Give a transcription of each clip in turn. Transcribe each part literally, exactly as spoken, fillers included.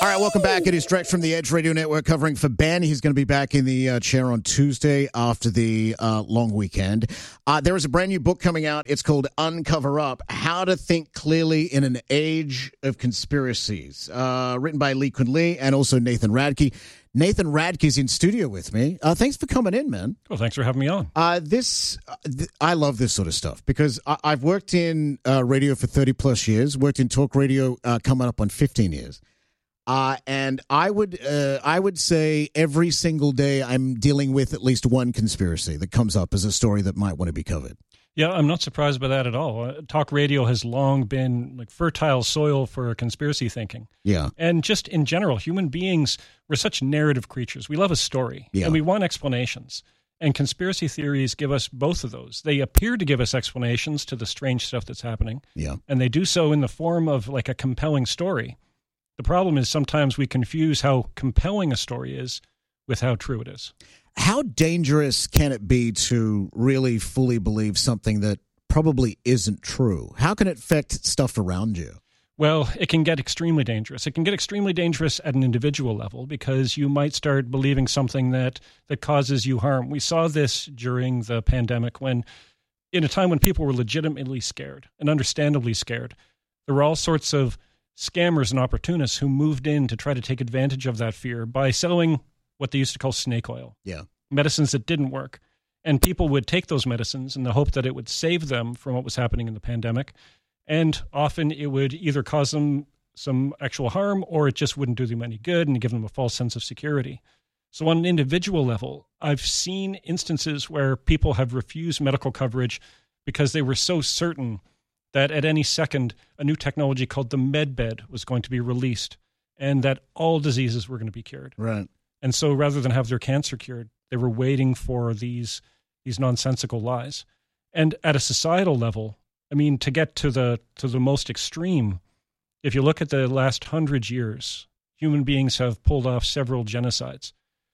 All right, welcome back. It is Direct from the Edge Radio Network covering for Ben. He's going to be back in the uh, chair on Tuesday after the uh, long weekend. Uh, there is a brand new book coming out. It's called Uncover Up, How to Think Clearly in an Age of Conspiracies, uh, written by Lee Kun Lee and also Nathan Radke. Nathan Radke's in studio with me. Uh, thanks for coming in, man. Well, thanks for having me on. Uh, this, uh, th- I love this sort of stuff because I- I've worked in uh, radio for thirty plus years, worked in talk radio uh, coming up on fifteen years. Uh, and I would uh, I would say every single day I'm dealing with at least one conspiracy that comes up as a story that might want to be covered. Yeah, I'm not surprised by that at all. Uh, talk radio has long been like fertile soil for conspiracy thinking. Yeah. And just in general, human beings, we're such narrative creatures. We love a story, yeah. and we want explanations. And conspiracy theories give us both of those. They appear to give us explanations to the strange stuff that's happening. Yeah. And they do so in the form of like a compelling story. The problem is sometimes we confuse how compelling a story is with how true it is. How dangerous can it be to really fully believe something that probably isn't true? How can it affect stuff around you? Well, it can get extremely dangerous. It can get extremely dangerous at an individual level because you might start believing something that, that causes you harm. We saw this during the pandemic when, in a time when people were legitimately scared and understandably scared, there were all sorts of scammers and opportunists who moved in to try to take advantage of that fear by selling what they used to call snake oil. Yeah. Medicines that didn't work. And people would take those medicines in the hope that it would save them from what was happening in the pandemic. And often it would either cause them some actual harm or it just wouldn't do them any good and give them a false sense of security. So on an individual level, I've seen instances where people have refused medical coverage because they were so certain that at any second, a new technology called the MedBed was going to be released and that all diseases were going to be cured. Right. And so rather than have their cancer cured, they were waiting for these these nonsensical lies. And at a societal level, I mean, to get to the to the most extreme, if you look at the last hundred years, human beings have pulled off several genocides.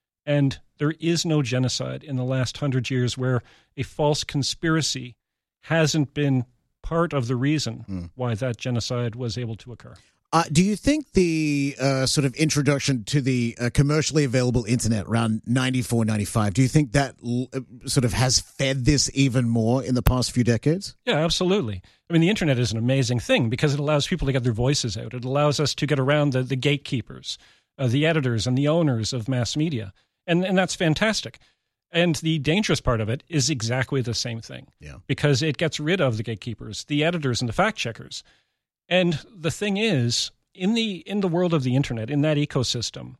And there is no genocide in the last hundred years where a false conspiracy hasn't been part of the reason mm. why that genocide was able to occur. Uh, do you think the uh, sort of introduction to the uh, commercially available internet around ninety-four, ninety-five, do you think that l- sort of has fed this even more in the past few decades? Yeah, absolutely. I mean, the internet is an amazing thing because it allows people to get their voices out. It allows us to get around the, the gatekeepers, uh, the editors and the owners of mass media. And, and that's fantastic. And the dangerous part of it is exactly the same thing. Yeah. Because it gets rid of the gatekeepers, the editors, and the fact checkers. And the thing is, in the in the world of the internet, in that ecosystem,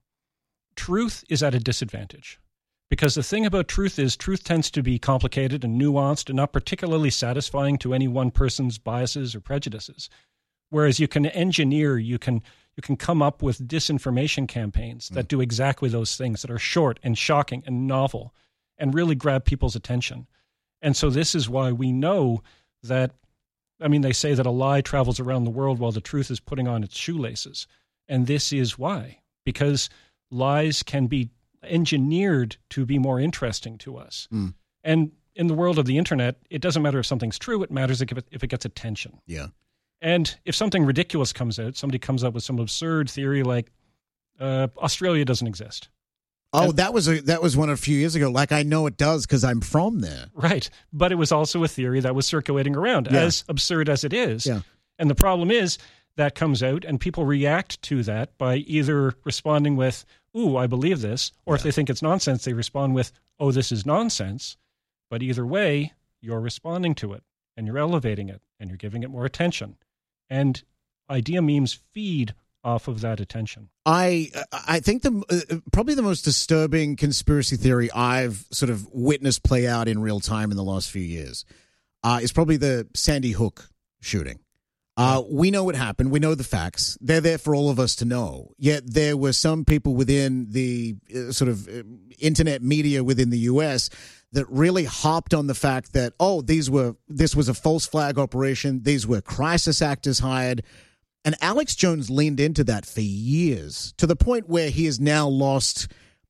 truth is at a disadvantage. Because the thing about truth is truth tends to be complicated and nuanced and not particularly satisfying to any one person's biases or prejudices. Whereas you can engineer, you can you can come up with disinformation campaigns that mm. do exactly those things, that are short and shocking and novel and really grab people's attention. And so this is why we know that, I mean, they say that a lie travels around the world while the truth is putting on its shoelaces. And this is why, because lies can be engineered to be more interesting to us. Mm. And in the world of the internet, it doesn't matter if something's true, it matters if it, if it gets attention. Yeah. And if something ridiculous comes out, somebody comes up with some absurd theory like uh, Australia doesn't exist. Oh, that was a that was one a few years ago. Like, I know it does because I'm from there. Right. But it was also a theory that was circulating around, yeah. as absurd as it is. Yeah. And the problem is that comes out and people react to that by either responding with, ooh, I believe this, or yeah. if they think it's nonsense, they respond with, oh, this is nonsense. But either way, you're responding to it and you're elevating it and you're giving it more attention. And idea memes feed off of that attention. I I think the uh, probably the most disturbing conspiracy theory I've sort of witnessed play out in real time in the last few years uh, is probably the Sandy Hook shooting. Uh, we know what happened. We know the facts. They're there for all of us to know. Yet there were some people within the uh, sort of uh, internet media within the U S that really hopped on the fact that, oh, these were this was a false flag operation. These were crisis actors hired. And Alex Jones leaned into that for years, to the point where he has now lost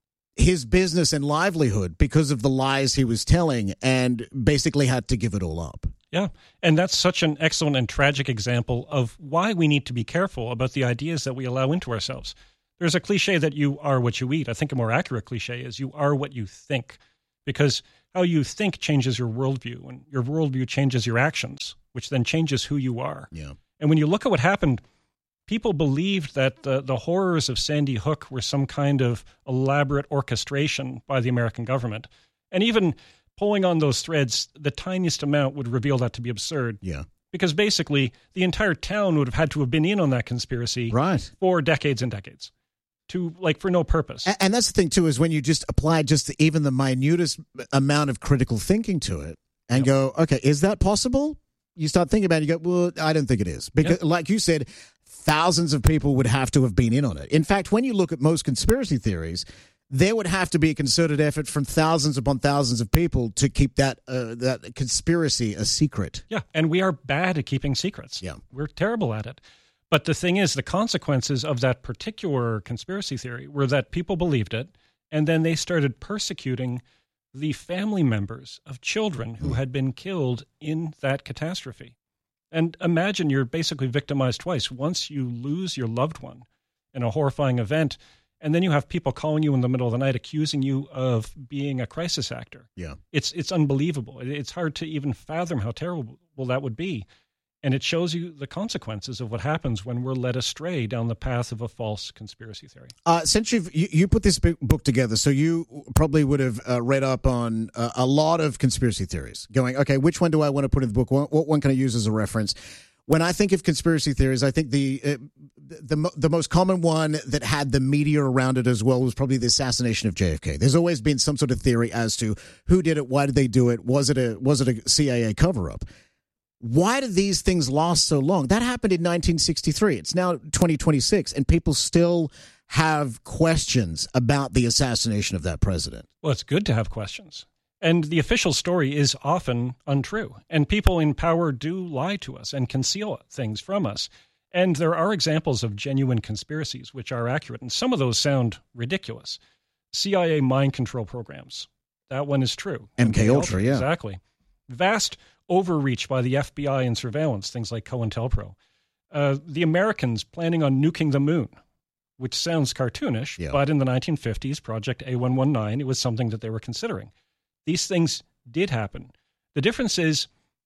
his business and livelihood because of the lies he was telling and basically had to give it all up. Yeah, and that's such an excellent and tragic example of why we need to be careful about the ideas that we allow into ourselves. There's a cliche that you are what you eat. I think a more accurate cliche is you are what you think, because how you think changes your worldview, and your worldview changes your actions, which then changes who you are. Yeah. And when you look at what happened, people believed that the, the horrors of Sandy Hook were some kind of elaborate orchestration by the American government. And even pulling on those threads, the tiniest amount would reveal that to be absurd. Yeah. Because basically, the entire town would have had to have been in on that conspiracy right. for decades and decades. To like for no purpose. And, and that's the thing too, is when you just apply just the, even the minutest amount of critical thinking to it and yep. go, okay, is that possible? You start thinking about it, you go, well, I don't think it is. Because yep. like you said, thousands of people would have to have been in on it. In fact, when you look at most conspiracy theories, there would have to be a concerted effort from thousands upon thousands of people to keep that uh, that conspiracy a secret. Yeah, and we are bad at keeping secrets. Yeah. We're terrible at it. But the thing is, the consequences of that particular conspiracy theory were that people believed it, and then they started persecuting the family members of children who had been killed in that catastrophe. And imagine you're basically victimized twice. Once you lose your loved one in a horrifying event, and then you have people calling you in the middle of the night accusing you of being a crisis actor. Yeah. It's it's unbelievable. It's hard to even fathom how terrible that would be. And it shows you the consequences of what happens when we're led astray down the path of a false conspiracy theory. Uh, since you've, you you put this book together, so you probably would have uh, read up on uh, a lot of conspiracy theories, going, okay, which one do I want to put in the book? What, what one can I use as a reference? When I think of conspiracy theories, I think the, uh, the the most common one that had the media around it as well was probably the assassination of J F K. There's always been some sort of theory as to who did it, why did they do it, was it a was it a C I A cover-up? Why did these things last so long? That happened in nineteen sixty-three. It's now twenty twenty-six, and people still have questions about the assassination of that president. Well, it's good to have questions. And the official story is often untrue. And people in power do lie to us and conceal things from us. And there are examples of genuine conspiracies which are accurate. And some of those sound ridiculous. C I A mind control programs. That one is true. M K Ultra, yeah. Exactly. Vast overreach by the F B I and surveillance, things like COINTELPRO. Uh, the Americans planning on nuking the moon, which sounds cartoonish, yeah. but in the nineteen fifties, Project A one nineteen, it was something that they were considering. These things did happen. The difference is,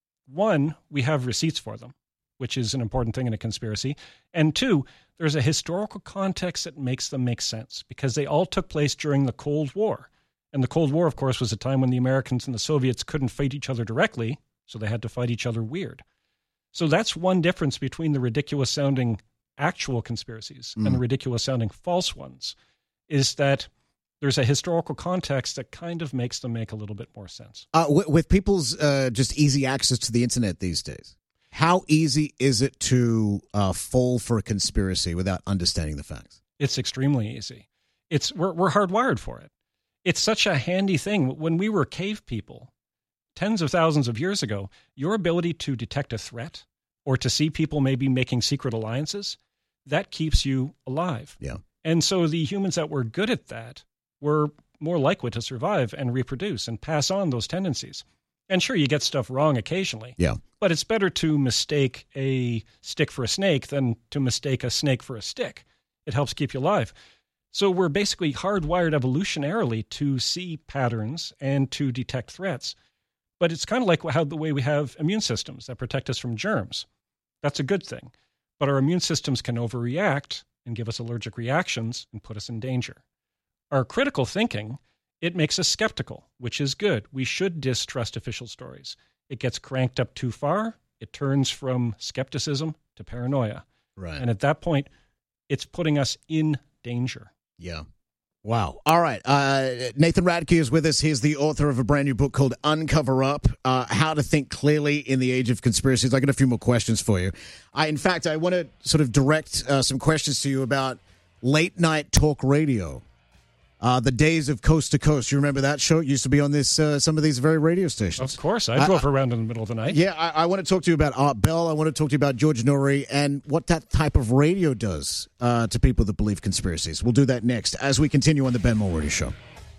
one, we have receipts for them, which is an important thing in a conspiracy. And two, there's a historical context that makes them make sense because they all took place during the Cold War. And the Cold War, of course, was a time when the Americans and the Soviets couldn't fight each other directly, so they had to fight each other weird. So that's one difference between the ridiculous-sounding actual conspiracies mm. and the ridiculous-sounding false ones, is that there's a historical context that kind of makes them make a little bit more sense. Uh, with, with people's uh, just easy access to the internet these days, how easy is it to uh, fall for a conspiracy without understanding the facts? It's extremely easy. It's we're, we're hardwired for it. It's such a handy thing. When we were cave people, tens of thousands of years ago, your ability to detect a threat or to see people maybe making secret alliances, that keeps you alive. Yeah. And so the humans that were good at that were more likely to survive and reproduce and pass on those tendencies. And sure, you get stuff wrong occasionally. Yeah. But it's better to mistake a stick for a snake than to mistake a snake for a stick. It helps keep you alive. So we're basically hardwired evolutionarily to see patterns and to detect threats. But it's kind of like how the way we have immune systems that protect us from germs. That's a good thing. But our immune systems can overreact and give us allergic reactions and put us in danger. Our critical thinking, it makes us skeptical, which is good. We should distrust official stories. It gets cranked up too far. It turns from skepticism to paranoia. Right. And at that point, it's putting us in danger. Yeah. Wow. All right. Uh, Nathan Radke is with us. He's the author of a brand new book called Uncover Up, uh, How to Think Clearly in the Age of Conspiracies. I got a few more questions for you. I, in fact, I want to sort of direct uh, some questions to you about late night talk radio. Uh, the days of Coast to Coast. You remember that show? It used to be on this uh, some of these very radio stations. Of course. I drove uh, around in the middle of the night. Yeah, I, I want to talk to you about Art Bell. I want to talk to you about George Noory and what that type of radio does uh, to people that believe conspiracies. We'll do that next as we continue on the Ben Mulroney Show.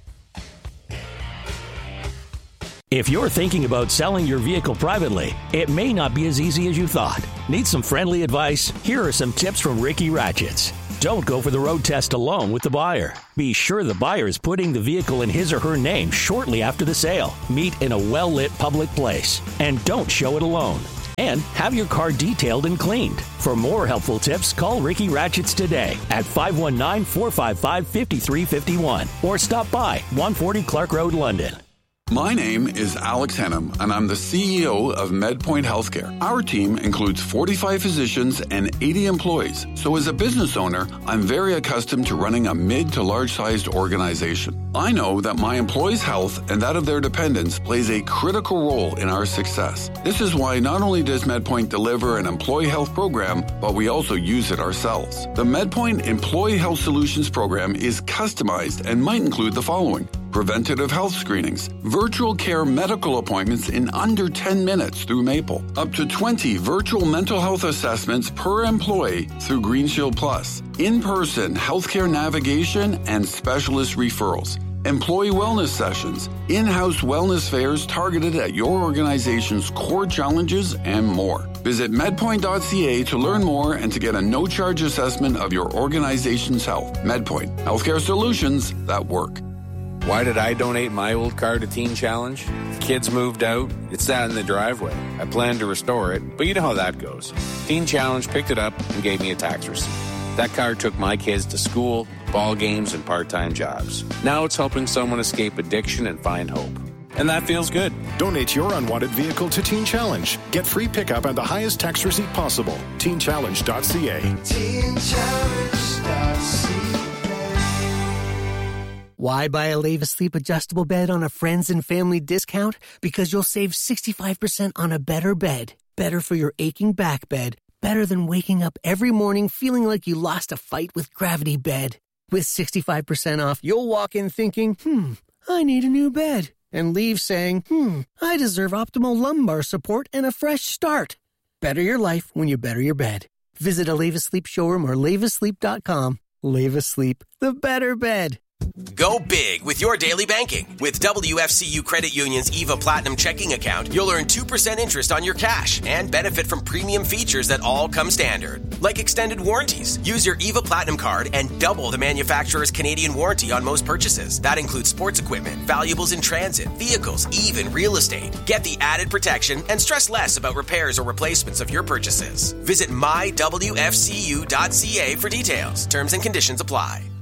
If you're thinking about selling your vehicle privately, it may not be as easy as you thought. Need some friendly advice? Here are some tips from Ricky Ratchets. Don't go for the road test alone with the buyer. Be sure the buyer is putting the vehicle in his or her name shortly after the sale. Meet in a well-lit public place. And don't show it alone. And have your car detailed and cleaned. For more helpful tips, call Ricky Ratchets today at five one nine, four five five, five three five one or stop by one forty Clark Road, London. My name is Alex Henham, and I'm the C E O of MedPoint Healthcare. Our team includes forty-five physicians and eighty employees. So as a business owner, I'm very accustomed to running a mid to large-sized organization. I know that my employees' health and that of their dependents plays a critical role in our success. This is why not only does MedPoint deliver an employee health program, but we also use it ourselves. The MedPoint Employee Health Solutions program is customized and might include the following: preventative health screenings, virtual care medical appointments in under ten minutes through Maple, up to twenty virtual mental health assessments per employee through GreenShield Plus, in-person healthcare navigation and specialist referrals, employee wellness sessions, in-house wellness fairs targeted at your organization's core challenges, and more. Visit medpoint dot c a to learn more and to get a no-charge assessment of your organization's health. MedPoint, healthcare solutions that work. Why did I donate my old car to Teen Challenge? Kids moved out. It sat in the driveway. I planned to restore it, but you know how that goes. Teen Challenge picked it up and gave me a tax receipt. That car took my kids to school, ball games, and part-time jobs. Now it's helping someone escape addiction and find hope. And that feels good. Donate your unwanted vehicle to Teen Challenge. Get free pickup and the highest tax receipt possible. teen challenge dot c a. teen challenge dot c a. Why buy a Leva Sleep adjustable bed on a friends and family discount? Because you'll save sixty-five percent on a better bed. Better for your aching back bed. Better than waking up every morning feeling like you lost a fight with Gravity Bed. With sixty-five percent off, you'll walk in thinking, hmm, I need a new bed. And leave saying, hmm, I deserve optimal lumbar support and a fresh start. Better your life when you better your bed. Visit a Leva Sleep showroom or leva sleep dot com. Leva Sleep, the better bed. Go big with your daily banking. With W F C U Credit Union's EVA Platinum checking account, you'll earn two percent interest on your cash and benefit from premium features that all come standard, like extended warranties. Use your EVA Platinum card and double the manufacturer's Canadian warranty on most purchases. That includes sports equipment, valuables in transit, vehicles, even real estate. Get the added protection and stress less about repairs or replacements of your purchases. Visit my w f c u dot c a for details. Terms and conditions apply.